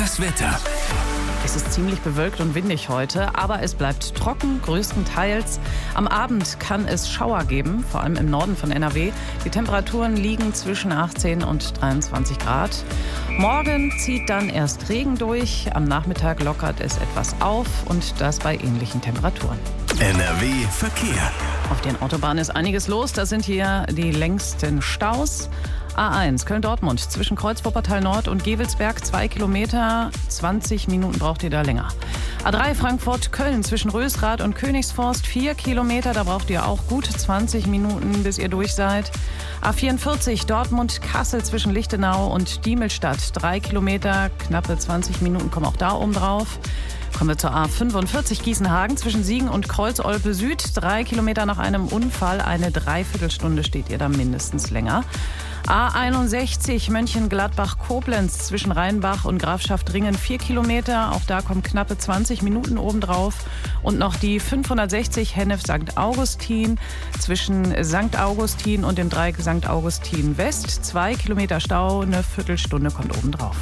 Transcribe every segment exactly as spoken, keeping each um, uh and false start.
Das Wetter. Es ist ziemlich bewölkt und windig heute, aber es bleibt trocken, größtenteils. Am Abend kann es Schauer geben, vor allem im Norden von N R W. Die Temperaturen liegen zwischen achtzehn und dreiundzwanzig Grad. Morgen zieht dann erst Regen durch, am Nachmittag lockert es etwas auf und das bei ähnlichen Temperaturen. N R W Verkehr. Auf den Autobahnen ist einiges los, das sind hier die längsten Staus. A eins Köln-Dortmund zwischen Kreuz Wuppertal Nord und Gevelsberg zwei Kilometer, zwanzig Minuten braucht ihr da länger. A drei Frankfurt-Köln zwischen Rösrath und Königsforst vier Kilometer, da braucht ihr auch gut zwanzig Minuten, bis ihr durch seid. A vierundvierzig Dortmund-Kassel zwischen Lichtenau und Diemelstadt drei Kilometer, knappe zwanzig Minuten kommen auch da oben drauf. Kommen wir zur A fünfundvierzig Gießenhagen zwischen Siegen und Kreuz-Olpe Süd. Drei Kilometer nach einem Unfall, eine Dreiviertelstunde steht ihr da mindestens länger. A einundsechzig Mönchengladbach-Koblenz zwischen Rheinbach und Grafschaft-Ringen vier Kilometer. Auch da kommen knappe zwanzig Minuten obendrauf. Und noch die fünfhundertsechzig Hennef-Sankt Augustin zwischen Sankt Augustin und dem Dreieck Sankt Augustin West. Zwei Kilometer Stau, eine Viertelstunde kommt obendrauf.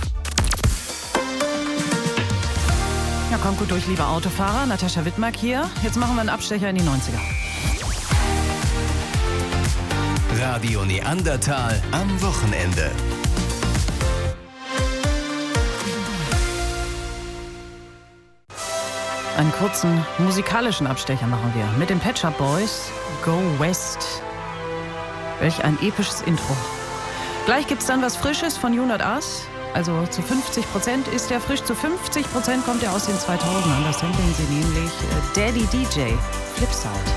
Ja, kommt gut durch, liebe Autofahrer. Natascha Wittmark hier. Jetzt machen wir einen Abstecher in die neunziger. Radio Neandertal am Wochenende. Einen kurzen musikalischen Abstecher machen wir mit den Pet Shop Boys. Go West. Welch ein episches Intro. Gleich gibt's dann was Frisches von You Not Us. Also zu fünfzig Prozent ist er frisch, zu fünfzig Prozent kommt er aus den zweitausendern. Da samplen sie nämlich Daddy D J, Flipside.